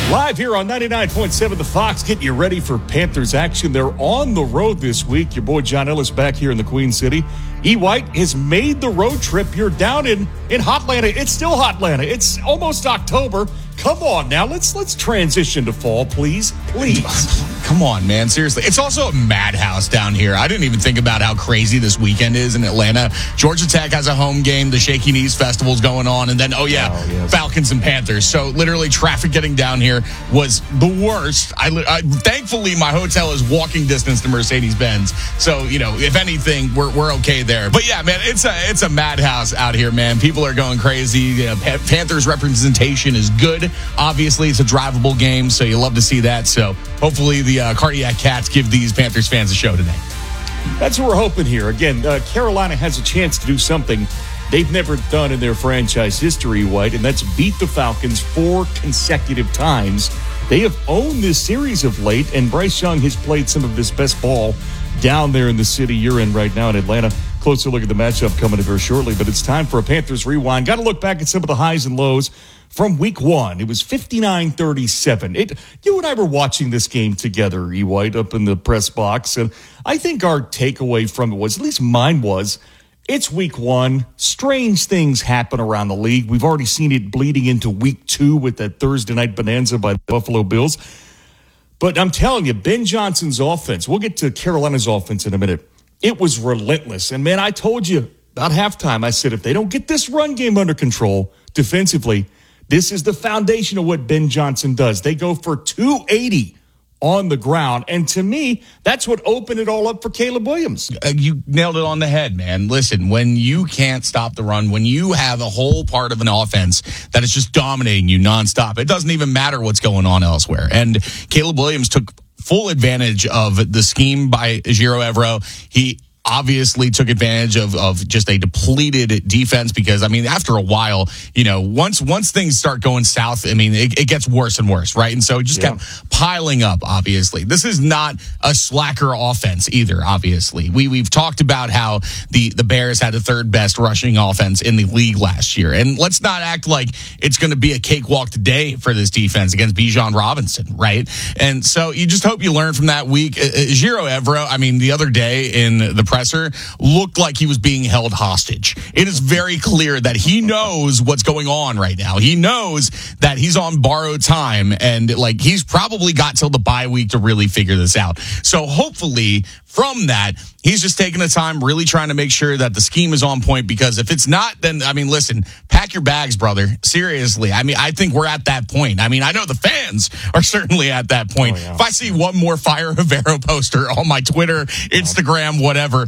Live here on 99.7 The Fox, getting you ready for Panthers action. They're on the road this week. Your boy John Ellis back here in the Queen City. E. White has made the road trip. You're down in Hotlanta. It's still Hotlanta. It's almost October. Come on now. Let's transition to fall, please. Please. Come on, man. Seriously. It's also a madhouse down here. I didn't even think about how crazy this weekend is in Atlanta. Georgia Tech has a home game. The Shaky Knees Festival's going on. And then, yes. Falcons and Panthers. So literally traffic getting down here was the worst. Thankfully, my hotel is walking distance to Mercedes-Benz. So, if anything, we're okay there. But yeah, man, it's a madhouse out here, man. People are going crazy. Panthers representation is good. Obviously, it's a drivable game, so you love to see that. So hopefully the Cardiac Cats give these Panthers fans a show today. That's what we're hoping here. Again, Carolina has a chance to do something they've never done in their franchise history, White, and that's beat the Falcons 4 consecutive times. They have owned this series of late, and Bryce Young has played some of his best ball down there in the city you're in right now in Atlanta. Closer look at the matchup coming up here shortly, but it's time for a Panthers Rewind. Got to look back at some of the highs and lows from week one. It was 59-37. You and I were watching this game together, E. White, up in the press box, and I think our takeaway from it was, at least mine was, it's week one. Strange things happen around the league. We've already seen it bleeding into week two with that Thursday night bonanza by the Buffalo Bills. But I'm telling you, Ben Johnson's offense, we'll get to Carolina's offense in a minute, it was relentless. And, man, I told you about halftime, I said, if they don't get this run game under control defensively, this is the foundation of what Ben Johnson does. They go for 280 on the ground. And to me, that's what opened it all up for Caleb Williams. You nailed it on the head, man. Listen, when you can't stop the run, when you have a whole part of an offense that is just dominating you nonstop, it doesn't even matter what's going on elsewhere. And Caleb Williams took full advantage of the scheme by Ejiro Evero. He obviously took advantage of just a depleted defense because, after a while, once things start going south, it gets worse and worse, right? And so it just kept piling up, obviously. This is not a slacker offense either, obviously. We've talked about how the Bears had the third best rushing offense in the league last year. And let's not act like it's going to be a cakewalk today for this defense against Bijan Robinson, right? And so you just hope you learn from that week. Ejiro Evero, the other day in the presser looked like he was being held hostage. It is very clear that he knows what's going on right now. He knows that he's on borrowed time and he's probably got till the bye week to really figure this out. So hopefully from that, he's just taking the time, really trying to make sure that the scheme is on point, because if it's not, then, listen, pack your bags, brother. Seriously. I think we're at that point. I know the fans are certainly at that point. Oh, yeah. If I see one more Fire Evero poster on my Twitter, Instagram, whatever,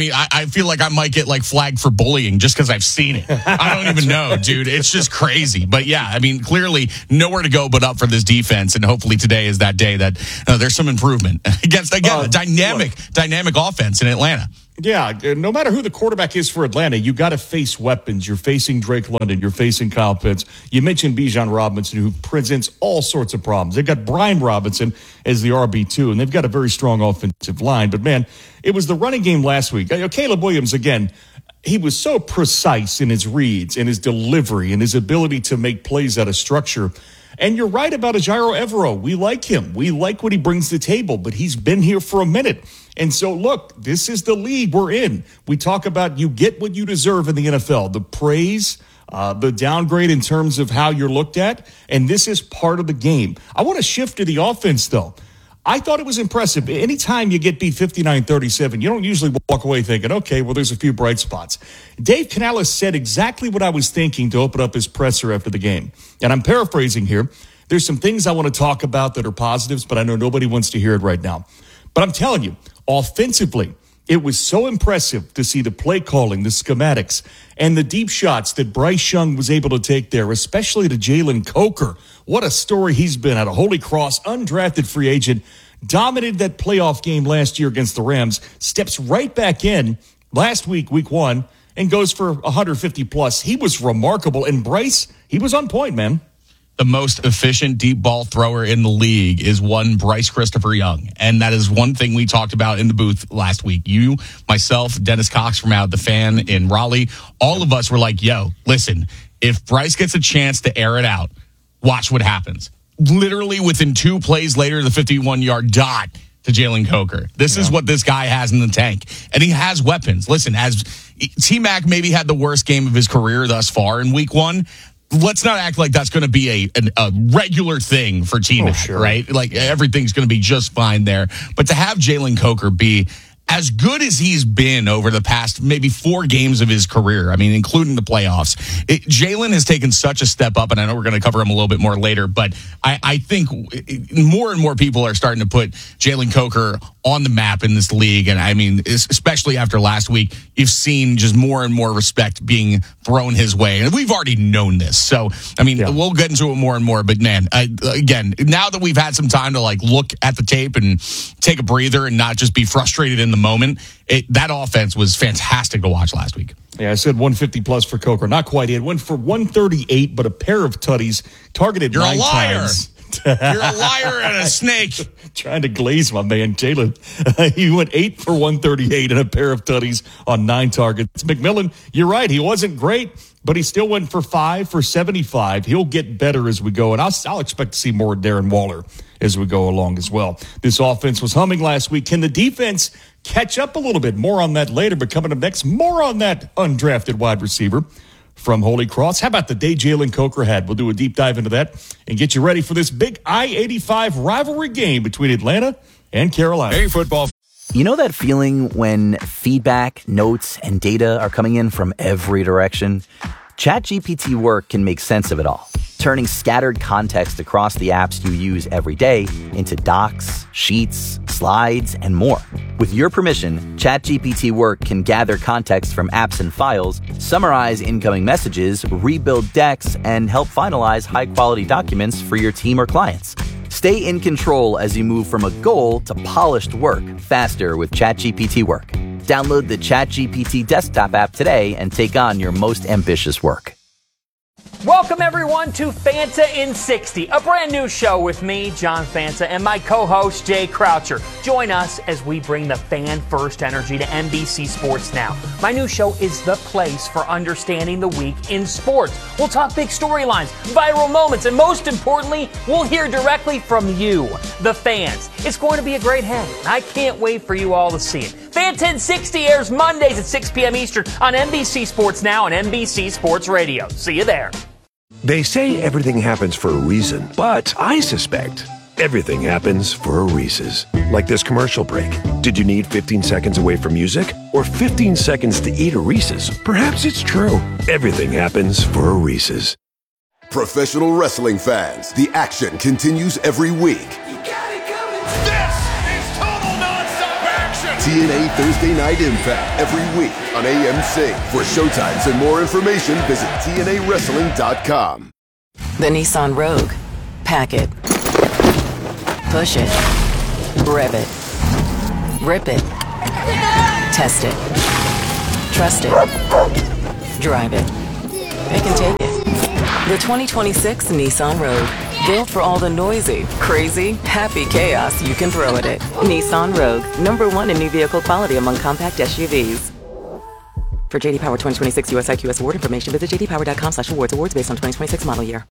I feel like I might get flagged for bullying just because I've seen it. I don't even know, dude. It's just crazy. But yeah, clearly nowhere to go but up for this defense. And hopefully today is that day that there's some improvement against, again, a dynamic offense in Atlanta. Yeah, no matter who the quarterback is for Atlanta, you got to face weapons. You're facing Drake London. You're facing Kyle Pitts. You mentioned Bijan Robinson, who presents all sorts of problems. They've got Brian Robinson as the RB2, and they've got a very strong offensive line. But, man, it was the running game last week. Caleb Williams, again, he was so precise in his reads and his delivery and his ability to make plays out of structure. And you're right about Ejiro Evero. We like him. We like what he brings to the table, but he's been here for a minute. And so, look, this is the league we're in. We talk about you get what you deserve in the NFL, the praise, the downgrade in terms of how you're looked at, and this is part of the game. I want to shift to the offense, though. I thought it was impressive. Anytime you get beat 59-37, you don't usually walk away thinking, okay, well, there's a few bright spots. Dave Canales said exactly what I was thinking to open up his presser after the game. And I'm paraphrasing here. There's some things I want to talk about that are positives, but I know nobody wants to hear it right now. But I'm telling you, offensively, it was so impressive to see the play calling, the schematics, and the deep shots that Bryce Young was able to take there, especially to Jalen Coker. What a story he's been at a Holy Cross, undrafted free agent, dominated that playoff game last year against the Rams, steps right back in last week, week one, and goes for 150-plus. He was remarkable. And Bryce, he was on point, man. The most efficient deep ball thrower in the league is one Bryce Christopher Young. And that is one thing we talked about in the booth last week. You, myself, Dennis Cox from Out the Fan in Raleigh, all of us were like, yo, listen, if Bryce gets a chance to air it out, watch what happens. literally within 2 plays later, the 51-yard dot to Jalen Coker. This is what this guy has in the tank. And he has weapons. Listen, as T-Mac maybe had the worst game of his career thus far in week 1, let's not act like that's going to be a regular thing for T-Mac, right? Like, everything's going to be just fine there. But to have Jalen Coker be as good as he's been over the past maybe 4 games of his career, I mean, including the playoffs, Jalen has taken such a step up, and I know we're going to cover him a little bit more later, but I think more and more people are starting to put Jalen Coker on the map in this league. And I mean, especially after last week, you've seen just more and more respect being thrown his way. And we've already known this. So, I mean, we'll get into it more and more. But man, again, now that we've had some time to like look at the tape and take a breather and not just be frustrated in the moment, that offense was fantastic to watch last week. Yeah, I said 150 plus for Coker. Not quite it. Went for 138, but a pair of tutties targeted 9 times. You're a liar and a snake. Trying to glaze my man, Jalen. He went 8 for 138 and a pair of tutties on 9 targets. McMillan, you're right. He wasn't great, but he still went for 5 for 75. He'll get better as we go, and I'll expect to see more Darren Waller as we go along as well. This offense was humming last week. Can the defense catch up a little bit? More on that later, but coming up next, more on that undrafted wide receiver from Holy Cross. How about the day Jalen Coker had? We'll do a deep dive into that and get you ready for this big I-85 rivalry game between Atlanta and Carolina. Hey, football. You know that feeling when feedback, notes, and data are coming in from every direction? ChatGPT Work can make sense of it all, turning scattered context across the apps you use every day into docs, sheets, slides, and more. With your permission, ChatGPT Work can gather context from apps and files, summarize incoming messages, rebuild decks, and help finalize high-quality documents for your team or clients. Stay in control as you move from a goal to polished work faster with ChatGPT Work. Download the ChatGPT desktop app today and take on your most ambitious work. Welcome, everyone, to Fanta in 60, a brand new show with me, John Fanta, and my co-host, Jay Croucher. Join us as we bring the fan-first energy to NBC Sports Now. My new show is the place for understanding the week in sports. We'll talk big storylines, viral moments, and most importantly, we'll hear directly from you, the fans. It's going to be a great hang. I can't wait for you all to see it. Fanta in 60 airs Mondays at 6 p.m. Eastern on NBC Sports Now and NBC Sports Radio. See you there. They say everything happens for a reason, but I suspect everything happens for a Reese's. Like this commercial break. Did you need 15 seconds away from music? Or 15 seconds to eat a Reese's? Perhaps it's true. Everything happens for a Reese's. Professional wrestling fans, the action continues every week. This is total nonstop action. TNA Thursday Night Impact every week on AMC. For showtimes and more information, visit TNAWrestling.com. The Nissan Rogue. Pack it. Push it. Rev it. Rip it. Test it. Trust it. Drive it. They can take it. The 2026 Nissan Rogue. Built for all the noisy, crazy, happy chaos you can throw at it. Nissan Rogue. #1 in new vehicle quality among compact SUVs. For JD Power 2026 US IQS award information, visit jdpower.com/awards. Awards based on 2026 model year.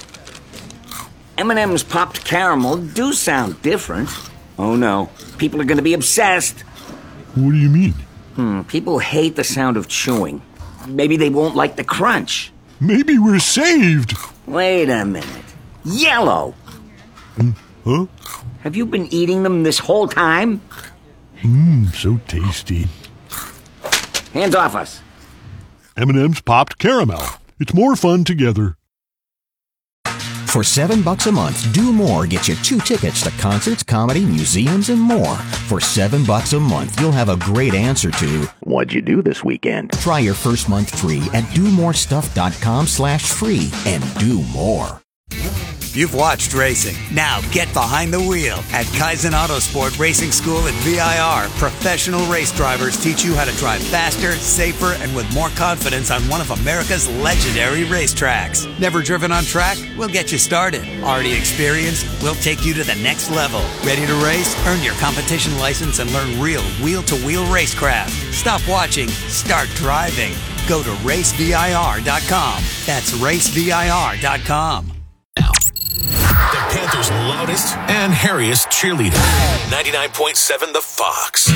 M&M's popped caramel do sound different. Oh no, people are going to be obsessed. What do you mean? People hate the sound of chewing. Maybe they won't like the crunch. Maybe we're saved. Wait a minute. Yellow! Huh? Have you been eating them this whole time? So tasty. Hands off us. M&M's popped caramel. It's more fun together. For $7 a month, Do More gets you 2 tickets to concerts, comedy, museums, and more. For $7 a month, you'll have a great answer to, What'd you do this weekend? try your first month free at domorestuff.com/free and do more. You've watched racing. Now get behind the wheel. At Kaizen Autosport Racing School at VIR, professional race drivers teach you how to drive faster, safer, and with more confidence on one of America's legendary racetracks. Never driven on track? We'll get you started. Already experienced? We'll take you to the next level. Ready to race? Earn your competition license and learn real wheel-to-wheel racecraft. Stop watching. Start driving. Go to racevir.com. That's racevir.com. The Panthers' loudest and hairiest cheerleader. 99.7 The Fox.